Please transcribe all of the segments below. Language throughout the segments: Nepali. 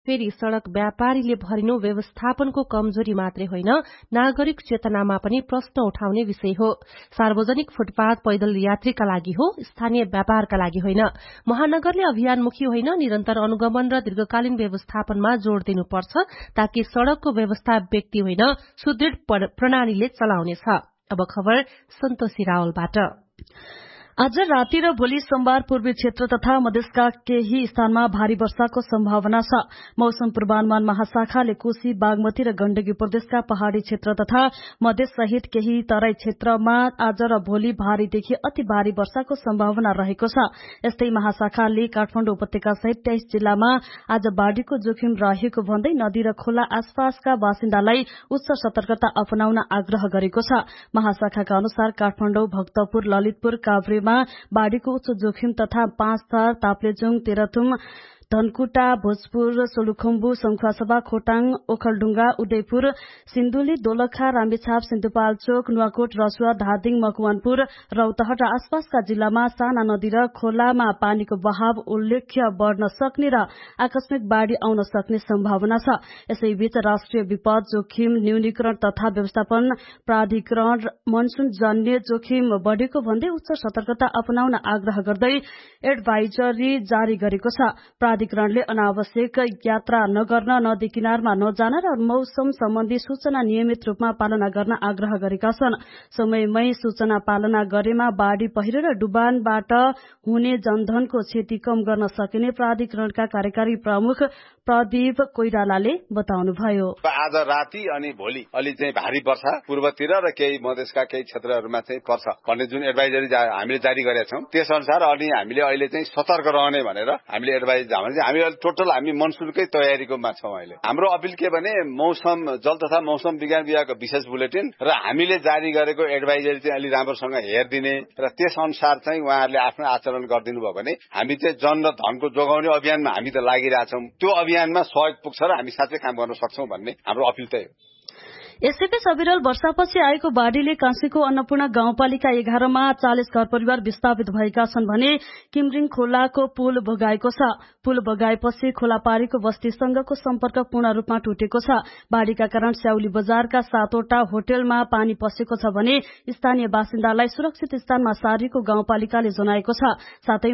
फेरि सड़क व्यापारीले भरिनु व्यवस्थापनको कमजोरी मात्रै होइन, नागरिक चेतनामा पनि प्रश्न उठाउने विषय हो। सार्वजनिक फुटपाथ पैदल यात्रीका लागि हो, स्थानीय व्यापारका लागि होइन। महानगरले अभियानमुखी होइन, निरन्तर अनुगमन र दीर्घकालीन व्यवस्थापनमा जोड़ दिनुपर्छ, ताकि सड़कको व्यवस्था व्यक्ति होइन, सुदृढ प्रणालीले चलाउनेछ। अब खबर सन्तोषी रावलबाट। आज राति र भोलि सोमबार पूर्वी क्षेत्र तथा मधेसका केही स्थानमा भारी वर्षाको सम्भावना छ। मौसम पूर्वानुमान महाशाखाले कोशी, बागमती र गण्डकी प्रदेशका पहाड़ी क्षेत्र तथा मधेस सहित केही तराई क्षेत्रमा आज र भोलि भारीदेखि अति भारी वर्षाको सम्भावना रहेको छ। यस्तै महाशाखाले काठमाडौँ उपत्यका सहित 23 जिल्लामा आज बाढ़ीको जोखिम रहेको भन्दै नदी र खोला आसपासका बासिन्दालाई उच्च सतर्कता अपनाउन आग्रह गरेको छ। महाशाखाका अनुसार काठमाडौँ, भक्तपुर, ललितपुर, काभ्रेमा बाढ़ीको उच्च जोखिम तथा पाँचथर, ताप्लेजुङ, तेह्रथुम, धनकुटा, भोजपुर, सोलुखुम्बु, संखुवासभा, खोटाङ, ओखलढुंगा, उदयपुर, सिन्धुली, दोलखा, रामेछाप, सिन्धुपाल्चोक, नुवाकोट, रसुवा, धादिङ, मकवानपुर, रौतहट र आसपासका जिल्लामा साना नदी र खोलामा पानीको बहाव उल्लेख्य बढ़न सक्ने र आकस्मिक बाढ़ी आउन सक्ने सम्भावना छ। यसैबीच राष्ट्रिय विपद जोखिम न्यूनीकरण तथा व्यवस्थापन प्राधिकरण मनसून जन्य जोखिम बढ़ेको भन्दै उच्च सतर्कता अपनाउन आग्रह गर्दै एडभाइजरी जारी गरेको छ। प्राधिकरणले अनावश्यक यात्रा नगर्न, नदी किनारमा नजान र मौसम सम्बन्धी सूचना नियमित रूपमा पालना गर्न आग्रह गरेका छन्। समयमै सूचना पालना गरेमा बाढ़ी, पहिरो र डुबानबाट हुने जनधनको क्षति कम गर्न सकिने प्राधिकरणका कार्यकारी प्रमुख प्रदीप कोइरालाले बताउनुभयो। आज राति अनि भोलि अलि चाहिँ भारी वर्षा पूर्वतिर र केही मधेसका केही क्षेत्रहरूमा चाहिँ पर्छ भन्ने जुन एडभाइजरी हामीले जारी गरेका छौं, त्यसअनुसार अनि हामीले अहिले चाहिँ सतर्क रहने भनेर हामीले एडभाइज हामी टोटल हामी मनसुनकै तयारीकोमा छौं। अहिले हाम्रो अपील के भने मौसम जल तथा मौसम विज्ञान विभागको विशेष बुलेटिन र हामीले जारी गरेको एडभाइजरी चाहिँ अलि राम्रोसँग हेरिदिने र त्यस अनुसार चाहिँ उहाँहरूले आफ्नो आचरण गरिदिनु भयो भने हामी चाहिँ जन र धनको जोगाउने अभियानमा हामी त लागिरहेछौं। त्यो अभियानमा सहयोग पुग्छ र हामी साँच्चै काम गर्न सक्छौं भन्ने हाम्रो अपील त हो। यसैबीच अविरल वर्षापछि आएको बाढ़ीले काँसीको अन्नपूर्ण गाउँपालिका 11 मा 40 घर परिवार विस्थापित भएका छन् भने किमरिङ खोलाको पुल बगाएको छ। पुल बगाएपछि खोलापारीको बस्तीसँगको सम्पर्क पूर्ण रूपमा टुटेको छ। बाढ़ीका कारण स्याउली बजारका 7वटा होटलमा पानी पसेको छ भने स्थानीय बासिन्दालाई सुरक्षित स्थानमा सारेको गाउँपालिकाले जनाएको छ। साथै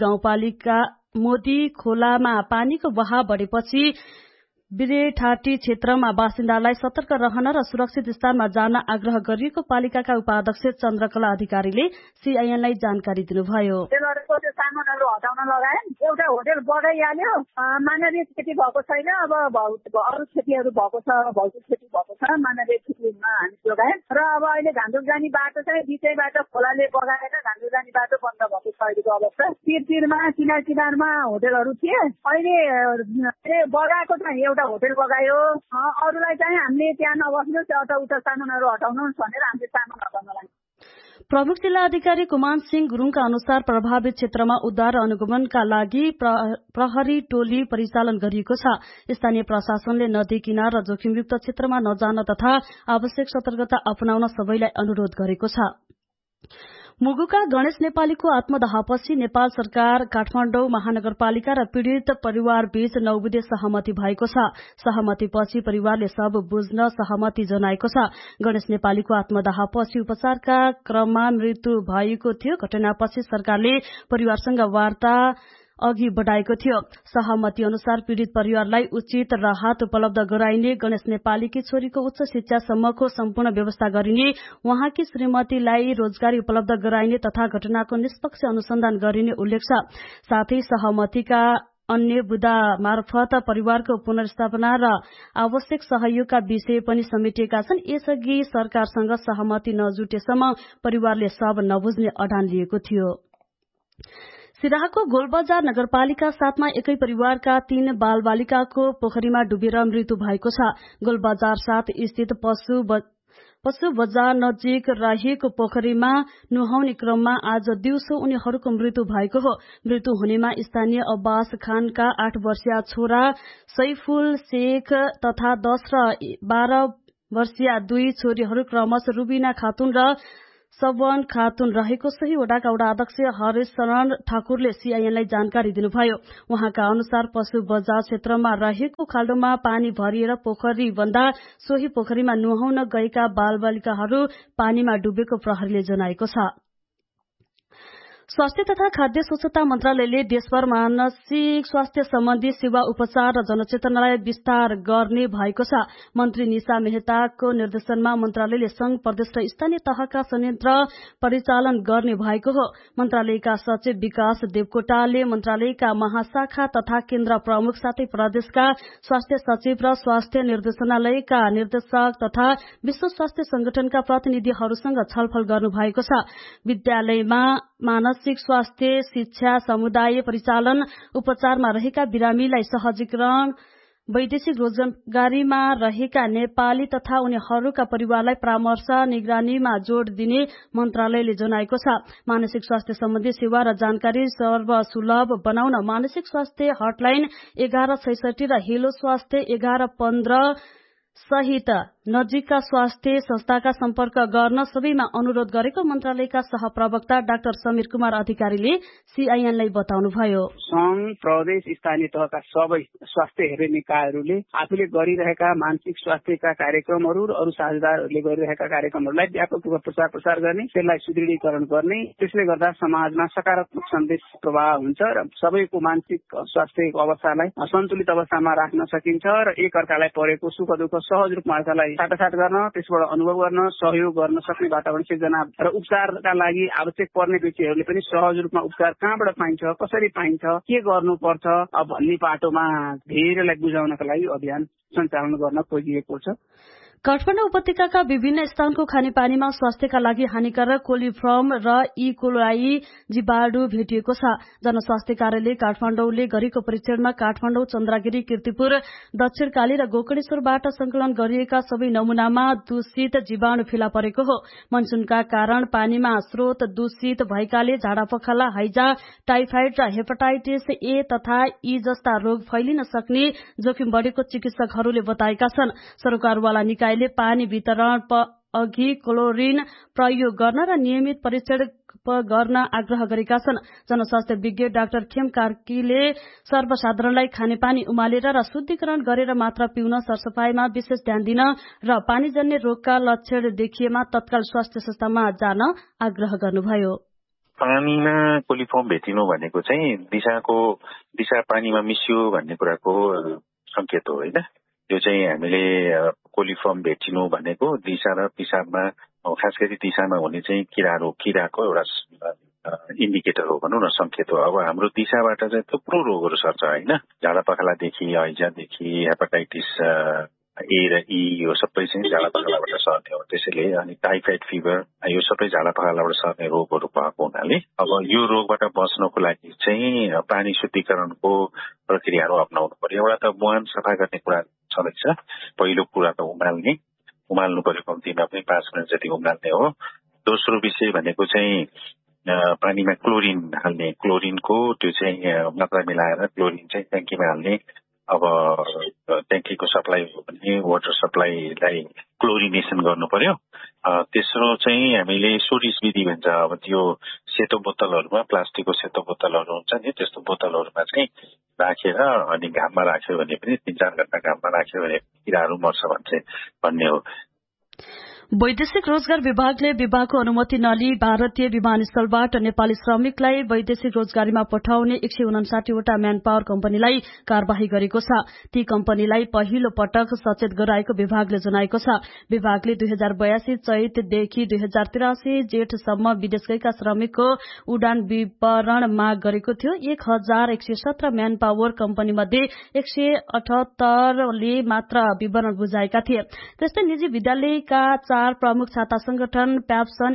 मोदी खोलामा पानीको बहाव बढेपछि बिरेठाटी क्षेत्रमा बासिन्दालाई सतर्क रहन र सुरक्षित स्थानमा जान आग्रह गरिएको पालिकाका उपाध्यक्ष चन्द्रकला अधिकारीले सीआईएनलाई जानकारी दिनुभयो। सामानहरू हटाउन लगाए, एउटा होटल बगाइहाल्यो, मानवीय क्षति भएको छैन। अब अरू क्षतिहरू भएको छ, भौतिक क्षति भएको छ, मानवीय क्षतिमा हामी जोगायौं र अब अहिले घान्दुक जाने बाटो चाहिँ बिचैबाट खोलाले बगाएर घान्दुक जाने बाटो बन्द भएको छ अहिलेको अवस्था। तिरमा किनारमा होटलहरू थिए, अहिले बगाएको चाहिँ एउटा होटल बगायो। अरूलाई चाहिँ हामीले त्यहाँ नबस्नु, उता सामानहरू हटाउनु भनेर हामीले सामान हटाउन लाग्यौं। प्रमुख जिल्ला अधिकारी कुमान सिंह गुरूङका अनुसार प्रभावित क्षेत्रमा उद्धार र अनुगमनका लागि प्रहरी टोली परिचालन गरिएको छ। स्थानीय प्रशासनले नदी किनार र जोखिमयुक्त क्षेत्रमा नजान तथा आवश्यक सतर्कता अपनाउन सबैलाई अनुरोध गरेको छ। मुगुका गणेश नेपालीको आत्मदाहपछि नेपाल सरकार, काठमाडौँ महानगरपालिका र पीड़ित परिवार बीच 9 बुँदे सहमति भएको छ। सहमतिपछि परिवारले सब बुझ्न सहमति जनाएको छ। गणेश नेपालीको आत्मदाहपछि उपचारका क्रममा मृत्यु भएको थियो। घटनापछि सरकारले परिवारसँग वार्ता अघि बढ़ाएको थियो। सहमति अनुसार पीड़ित परिवारलाई उचित राहत उपलब्ध गराइने, गणेश नेपालीकी छोरीको उच्च शिक्षासम्मको सम्पूर्ण व्यवस्था गरिने, उहाँकी श्रीमतीलाई रोजगारी उपलब्ध गराइने तथा घटनाको निष्पक्ष अनुसन्धान गरिने उल्लेख छ। साथै सहमतिका अन्य बुदा मार्फत परिवारको पुनर्स्थापना र आवश्यक सहयोगका विषय पनि समेटिएका छन्। यसअघि सरकारसँग सहमति नजुटेसम्म परिवारले सब नबुझ्ने अडान लिएको थियो। सिराहाको गोलबजार नगरपालिका 7 मा एकै परिवारका 3 बालबालिकाको पोखरीमा डुबेर मृत्यु भएको छ। गोलबजार 7 स्थित पशु बजार नजिक रहेको पोखरीमा नुहाउने क्रममा आज दिउँसो उनीहरूको मृत्यु भएको हो। मृत्यु हुनेमा स्थानीय अब्बास खानका 8 वर्षीय छोरा सैफुल शेख तथा 10 र 12 वर्षीय 2 छोरीहरू क्रमशः रुबिना खातुन र सबवन खातुन रहेको सही वडाका वडा अध्यक्ष हरेश शरण ठाकुरले सीआईएनलाई जानकारी दिनुभयो। उहाँका अनुसार पशु बजार क्षेत्रमा रहेको खाल्डोमा पानी भरिएर पोखरी बन्दा सोही पोखरीमा नुहाउन गएका बालबालिकाहरू पानीमा डुबेको प्रहरीले जनाएको छ। स्वास्थ्य तथा खाद्य स्वच्छता मन्त्रालयले देशभर मानसिक स्वास्थ्य सम्बन्धी सेवा उपचार र जनचेतनालाई विस्तार गर्ने भएको छ। मन्त्री निशा मेहताको निर्देशनमा मन्त्रालयले संघ प्रदेश र स्थानीय तहका संयन्त्र परिचालन गर्ने भएको हो। मन्त्रालयका सचिव विकास देवकोटाले मन्त्रालयका महाशाखा तथा केन्द्र प्रमुख साथै प्रदेशका स्वास्थ्य सचिव र स्वास्थ्य निर्देशनालयका निर्देशक तथा विश्व स्वास्थ्य संगठनका प्रतिनिधिहरूसँग छलफल गर्नुभएको छ। विद्यालयमा मानसिक स्वास्थ्य शिक्षा समुदाय परिचालन उपचारमा रहेका बिरामीलाई सहजीकरण वैदेशिक रोजगारीमा रहेका नेपाली तथा उनीहरूका परिवारलाई परामर्श निगरानीमा जोड़ दिने मन्त्रालयले जनाएको छ। मानसिक स्वास्थ्य सम्बन्धी सेवा र जानकारी सर्वसुलभ बनाउन मानसिक स्वास्थ्य हटलाइन 1166 र हेलो स्वास्थ्य 1115 सहित नजिकका स्वास्थ्य संस्थाका सम्पर्क गर्न सबैमा अनुरोध गरेको मन्त्रालयका सहप्रवक्ता डाक्टर समीर कुमार अधिकारीले सीआईएनलाई बताउनुभयो। संघ प्रदेश स्थानीय तहका सबै स्वास्थ्य हेर्ने निकायहरूले आफूले गरिरहेका मानसिक स्वास्थ्यका कार्यक्रमहरू र अरू साझेदारहरूले गरिरहेका कार्यक्रमहरूलाई व्यापक रूपमा प्रचार प्रसार गर्ने, त्यसलाई सुदृढीकरण गर्ने, त्यसले गर्दा समाजमा सकारात्मक सन्देश प्रवाह हुन्छ र सबैको मानसिक स्वास्थ्यको अवस्थालाई सन्तुलित अवस्थामा राख्न सकिन्छ र एक अर्कालाई परेको सुख दुःख सहज रूपमा अर्कालाई साटासाट गर्न, त्यसबाट अनुभव गर्न, सहयोग गर्न सक्ने वातावरण सिर्जना र उपचारका लागि आवश्यक पर्ने व्यक्तिहरूले पनि सहज रूपमा उपचार कहाँबाट पाइन्छ, कसरी पाइन्छ, के गर्नुपर्छ भन्ने पाटोमा धेरैलाई बुझाउनका लागि अभियान सञ्चालन गर्न खोजिएको छ। काठमाडौँ उपत्यकाका विभिन्न स्थानको खानेपानीमा स्वास्थ्यका लागि हानिकारक कोलिफर्म र इकोलाई जीवाणु भेटिएको छ। जनस्वास्थ्य कार्यालय काठमाडौँले गरेको परीक्षणमा काठमाडौँ, चन्द्रगिरी, कीर्तिपुर, दक्षिणकाली र गोकर्णेश्वरबाट संकलन गरिएका सबै नमूनामा दूषित जीवाणु फेला परेको हो। मनसुनका कारण पानीमा स्रोत दूषित भएकाले झाडापखाला, हैजा, टाइफाइड र हेपाटाइटिस ए तथा ई जस्ता रोग फैलिन सक्ने जोखिम बढ़ेको चिकित्सकहरूले बताएका छन्। सरकारवाला निकायले पानी वितरण अघि क्लोरिन प्रयोग गर्न र नियमित परीक्षण गर्न आग्रह गरेका छन्। जनस्वास्थ्य विज्ञ डाक्टर खेम कार्कीले सर्वसाधारणलाई खानेपानी उमालेर र शुद्धिकरण गरेर मात्र पिउन, सरसफाईमा विशेष ध्यान दिन र पानीजन्य रोगका लक्षण देखिएमा तत्काल स्वास्थ्य संस्थामा जान आग्रह गर्नुभयो। पानीमा कोलिफर्म भेटिनु भनेको चाहिँ दिशा पानीमा मिसियो भन्ने कुराको संकेत हो होइन। यो चाहिँ हामीले कोलिफर्म भेटिनु भनेको दिशा र पिसाबमा, खास गरी दिशामा हुने चाहिँ किराको एउटा इन्डिकेटर हो भनौँ न, संकेत हो। अब हाम्रो दिशाबाट चाहिँ थुप्रो रोगहरू सर्छ होइन। झाडापखालादेखि, हैजादेखि, हेपाटाइटिस ए र ई यो सबै चाहिँ झाडापखालाबाट सर्ने हो। त्यसैले अनि टाइफाइड फिभर यो सबै झाडापखालाबाट सर्ने रोगहरू भएको हुनाले अब यो रोगबाट बच्नको लागि चाहिँ पानी शुद्धिकरणको प्रक्रियाहरू अप्नाउनु पर्यो। एउटा त मुहान सफा गर्ने कुरा छँदैछ। पहिलो कुरा त उमाल्नु पर्यो, कम्तीमा पनि 5 मिनट जति उमाल्ने हो। दोस्रो विषय भनेको चाहिँ पानीमा क्लोरिन हाल्ने, क्लोरिनको त्यो चाहिँ मात्रा मिलाएर क्लोरिन चाहिँ ट्याङ्कीमा हाल्ने। अब ट्याङ्कीको सप्लाई हो भने वाटर सप्लाईलाई क्लोरिनेसन गर्नु पर्यो। तेस्रो चाहिँ हामीले सोडिस विधि भन्छ। अब त्यो सेतो बोतलहरूमा, प्लास्टिकको सेतो बोतलहरू हुन्छ नि, त्यस्तो बोतलहरूमा चाहिँ राखेर अनि घाममा राख्यो भने पनि 3-4 घण्टा घाममा राख्यो भने किराहरू मर्छ भन्ने हो। वैदेशिक रोजगार विभागले विभागको अनुमति नलिई भारतीय विमानस्थलबाट नेपाली श्रमिकलाई वैदेशिक रोजगारीमा पठाउने 159 वटा म्यान पावर कम्पनीलाई कार्यवाही गरेको छ। ती कम्पनीलाई पहिलो पटक सचेत गराएको विभागले जनाएको छ। विभागले 2082 चैतदेखि 2083 जेठसम्म विदेश गएका श्रमिकको उडान विवरण माग गरेको थियो। 1117 म्यान पावर कम्पनी मध्ये 178ले मात्र विवरण बुझाएका थिए। त्यस्तै निजी विद्यालयका 4 प्रमुख छाता संगठन प्याप्सन,